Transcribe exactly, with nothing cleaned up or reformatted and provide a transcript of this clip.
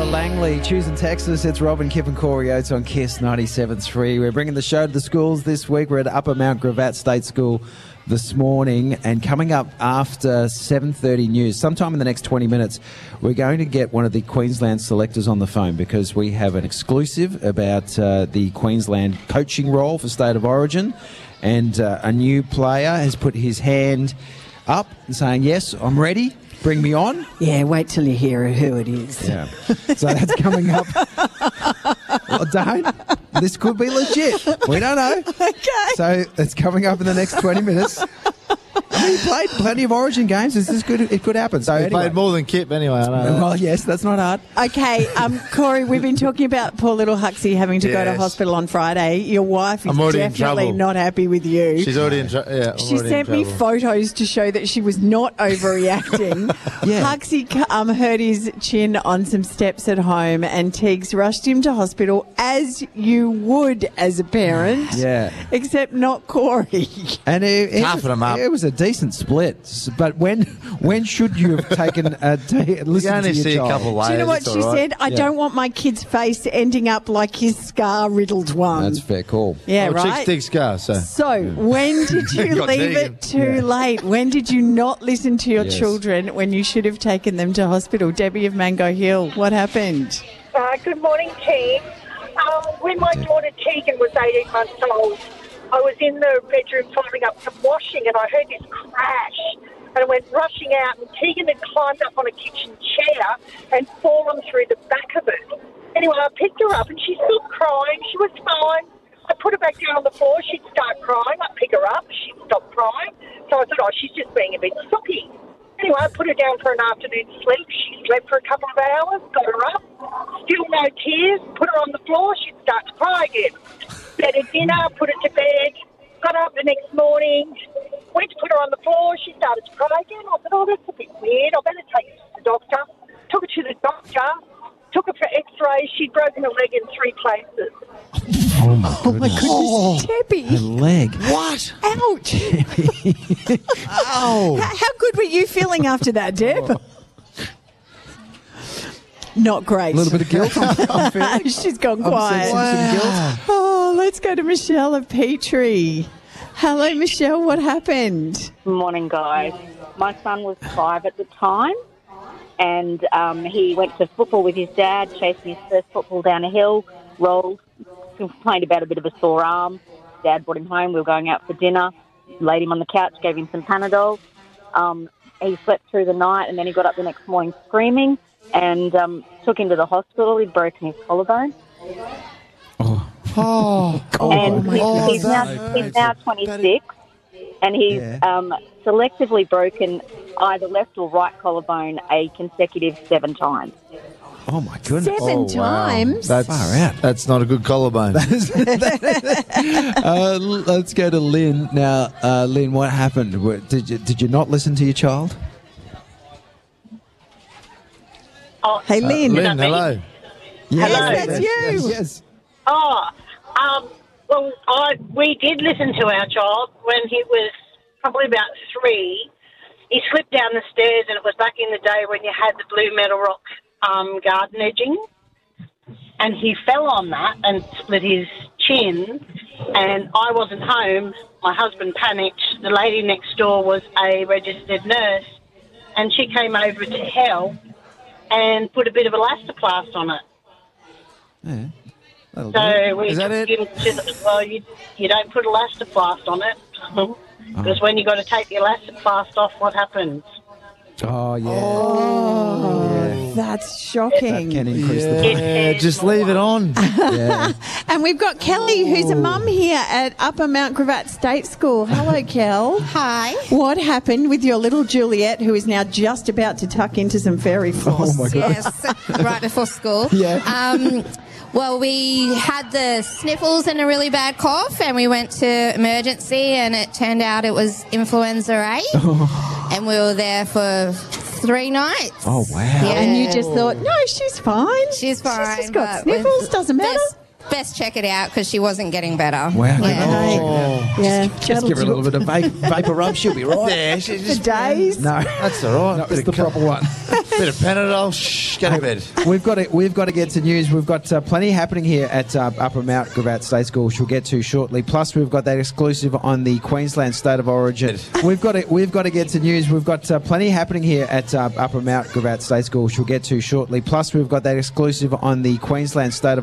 Langley, choosing Texas. It's Robin, Kip and Corey Oates on Kiss ninety-seven point three. We're bringing the show to the schools this week. We're at Upper Mount Gravatt State School this morning, and coming up after seven thirty news, sometime in the next twenty minutes, we're going to get one of the Queensland selectors on the phone because we have an exclusive about uh, the Queensland coaching role for State of Origin, and uh, a new player has put his hand up and saying, yes, I'm ready. Bring me on. Yeah, wait till you hear who it is. Yeah. So that's coming up. Well, don't. This could be legit. We don't know. Okay. So it's coming up in the next twenty minutes. I mean, he played plenty of Origin games. This is good. It could happen. So He anyway. played more than Kip anyway. I know. Well, yes, that's not hard. Okay, um, Corey, we've been talking about poor little Huxley having to go to Yes. hospital on Friday. Your wife is I'm already in definitely trouble. not happy with you. She's already in trouble. Yeah, I'm She already sent in me trouble. photos to show that she was not overreacting. Yeah. Huxley um, hurt his chin on some steps at home, and Teagues rushed him to hospital, as you would as a parent. Yeah. Except not Corey. And it, it, Toughen him up. it was a decent split. But when when should you have taken a day, listen You only to your see child? a couple layers. Do you know what it's she all right. said? I Yeah. don't want my kid's face ending up like his scar-riddled one. That's a fair call. yeah, Oh, right? Chicks dig scars, so. So, when did you Got leave taken. it too late? When did you not listen to your Yes. children when you should have taken them to hospital? Debbie of Mango Hill, what happened? Uh, good morning, team. Um, when my daughter Tegan was eighteen months old, I was in the bedroom folding up some washing, and I heard this crash. And I went rushing out, and Tegan had climbed up on a kitchen chair and fallen through the back of it. Anyway, I picked her up, and she stopped crying. She was fine. I put her back down on the floor. She'd start crying. I'd pick her up. She'd stop crying. So I thought, oh, she's just being a bit soppy. Anyway, I put her down for an afternoon sleep. She slept for a couple of hours, got her up. Still no tears. Put her on the floor. She'd start to cry again. Fed her dinner, put her to bed. Got up the next morning, went to put her on the floor. She started to cry again. I thought, oh, that's a bit weird. I better take her to the doctor. Took her to the doctor. Took her for x-rays. She'd broken her leg in three places. Oh, my Oh, my goodness, Debbie. Her leg. What? Ouch. Oh. How, how good were you feeling after that, Deb? Not great. A little bit of guilt. I'm, I'm feeling. She's gone I'm quiet. sensing some guilt. Oh, let's go to Michelle of Petrie. Hello, Michelle. What happened? Morning, guys. My son was five at the time, and um, he went to football with his dad, chasing his first football down a hill, rolled, complained about a bit of a sore arm. Dad brought him home. We were going out for dinner, laid him on the couch, gave him some Panadol. Um, he slept through the night, and then he got up the next morning screaming, and um, took him to the hospital. He'd broken his collarbone. Oh. and my he's, God. he's now, he's now twenty-six, and he's Yeah. um, selectively broken either left or right collarbone a consecutive seven times. Oh, my goodness. Seven Oh, wow. times? That's, Far out. That's not a good collarbone. uh, let's go to Lynn. Now, uh, Lynn, what happened? Were- Did you, did you not listen to your child? Oh, Hey, Lynn. Lynn, hello. Yes, Hello. That's you. Yes, yes. oh um, well, I, we did listen to our child when he was probably about three. He slipped down the stairs, and it was back in the day when you had the blue metal rock um, garden edging. And he fell on that and split his chin, and I wasn't home. My husband panicked. The lady next door was a registered nurse, and she came over to help and put a bit of elastoplast on it. Yeah. That'll do it. So we Is that took it? him to the, well, you, you don't put elastoplast on it, because when you got to take the elastoplast off, what happens? Oh, yeah. Oh, Yeah. that's shocking. That can increase the Yeah, just leave it on. Yeah. And we've got Kelly, who's a mum here at Upper Mount Gravatt State School. Hello, Kel. Hi. What happened with your little Juliet, who is now just about to tuck into some fairy floss? Oh, my God. Yes, right before school. Yeah. Um, well, we had the sniffles and a really bad cough, and we went to emergency, and it turned out it was influenza A. And we were there for three nights. Oh, wow. Yeah. And you just thought, no, she's fine. She's fine. She's just got but with- sniffles, doesn't matter. Best, best check it out because she wasn't getting better. Wow. Yeah. Oh. Yeah, Just give her a little bit of vape, vapor rub, she'll be right. Yeah, she for just, days. No, that's all right. no, Bit it's of the co- proper one. Bit of Panadol. Shh, go to bed. We've got to, we've got to get to news. We've got uh, plenty happening here at uh, Upper Mount Gravatt State School, which we'll get to shortly. Plus, we've got that exclusive on the Queensland State of Origin. We've got to, we've got to get to news. We've got uh, plenty happening here at uh, Upper Mount Gravatt State School, which we'll get to shortly. Plus, we've got that exclusive on the Queensland State of